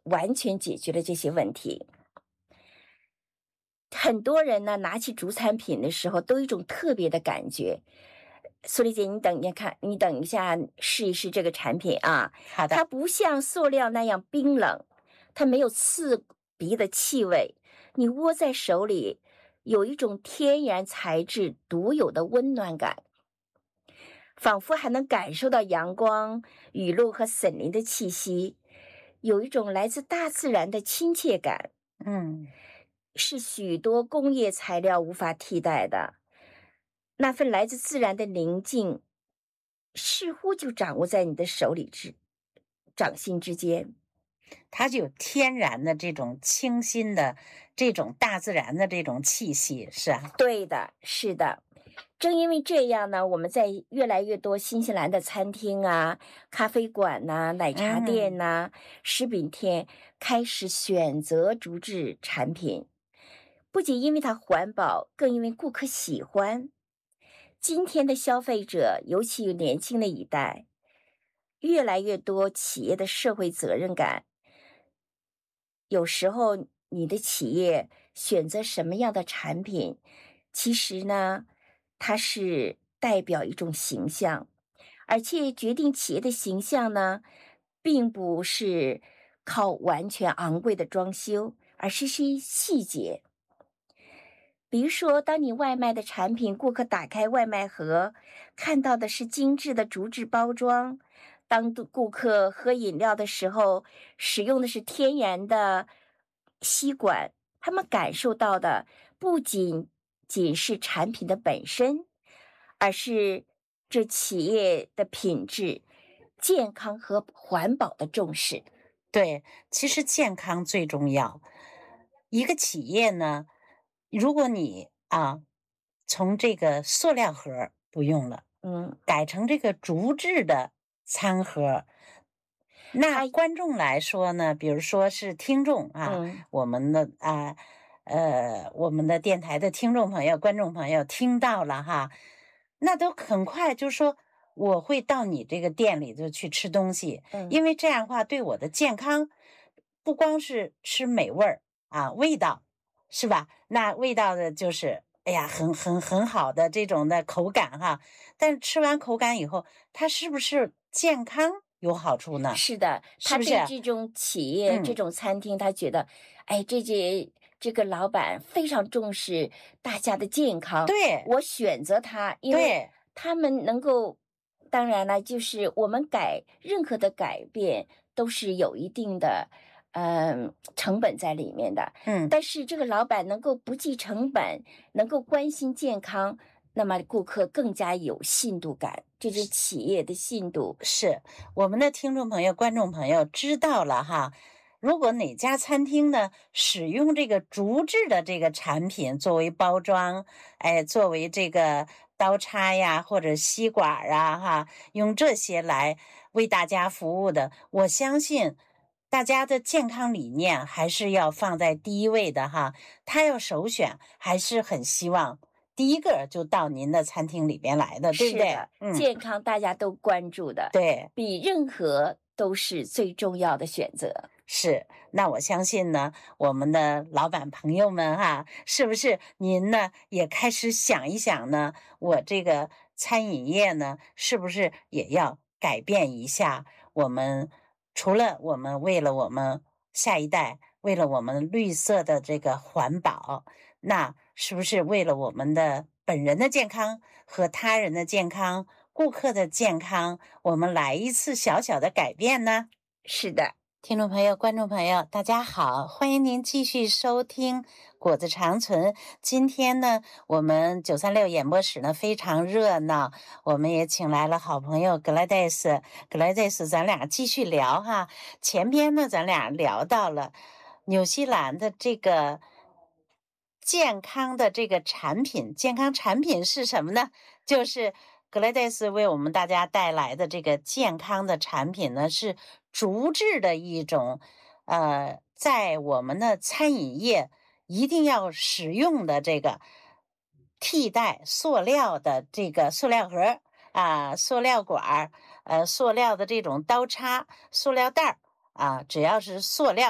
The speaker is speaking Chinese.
完全解决了这些问题。很多人呢，拿起竹餐品的时候，都有一种特别的感觉。苏丽姐，你等一下试一试这个产品啊。 好的。 它不像塑料那样冰冷，它没有刺鼻的气味，你握在手里，有一种天然材质独有的温暖感，仿佛还能感受到阳光、雨露和森林的气息，有一种来自大自然的亲切感。是许多工业材料无法替代的。那份来自自然的宁静，似乎就掌握在你的掌心之间。 它就有天然的这种清新的这种大自然的这种气息，是啊。 对的，是的。正因为这样呢，我们在越来越多新西兰的餐厅啊、咖啡馆呐、奶茶店呐、食品店开始选择竹制产品，不仅因为它环保，更因为顾客喜欢。今天的消费者，尤其年轻的一代，越来越多企业的社会责任感。有时候你的企业选择什么样的产品，其实呢，它是代表一种形象，而且决定企业的形象呢，并不是靠完全昂贵的装修，而是些细节。比如说，当你外卖的产品，顾客打开外卖盒，看到的是精致的竹制包装；当顾客喝饮料的时候，使用的是天然的吸管，他们感受到的不仅是产品的本身，而是这企业的品质、健康和环保的重视。 对，其实健康最重要。一个企业呢，如果你从这个塑料盒不用了，改成这个竹制的餐盒，那观众来说呢，比如说是听众我们的电台的听众朋友、观众朋友听到了哈，那都很快就说我会到你这个店里头去吃东西，因为这样的话对我的健康不光是吃美味儿味道是吧？那味道的就是哎呀，很好的这种的口感哈，但是吃完口感以后，它是不是健康有好处呢？ 是的， 是不是？ 他对这种企业、这种餐厅，他觉得，哎，这个老板非常重视大家的健康。 对， 我选择他，因为他们能够，当然了，就是我们任何的改变都是有一定的成本在里面的。但是这个老板能够不计成本，能够关心健康，那么顾客更加有信度感，这是企业的信度。 是我们的听众朋友、观众朋友知道了哈。如果哪家餐厅呢使用这个竹制的这个产品作为包装，作为这个刀叉呀或者吸管用这些来为大家服务的，我相信大家的健康理念还是要放在第一位的哈。他要首选，还是很希望第一个就到您的餐厅里边来的，对不对？ 健康大家都关注的， 对， 比任何都是最重要的选择。 是，那我相信呢，我们的老板朋友们是不是您呢也开始想一想呢？我这个餐饮业呢，是不是也要改变一下？我们除了我们为了我们下一代，为了我们绿色的这个环保，那是不是为了我们的本人的健康和他人的健康、顾客的健康，我们来一次小小的改变呢？ 是的。 听众朋友、观众朋友，大家好，欢迎您继续收听果子长存。今天呢，我们936演播室呢非常热闹，我们也请来了好朋友格莱戴斯，咱俩继续聊哈。前边呢，咱俩聊到了纽西兰的这个健康的这个产品，健康产品是什么呢？就是格莱戴斯为我们大家带来的这个健康的产品呢，是竹制的一种，在我们的餐饮业一定要使用的这个替代塑料的这个塑料盒塑料管塑料的这种刀叉、塑料袋只要是塑料。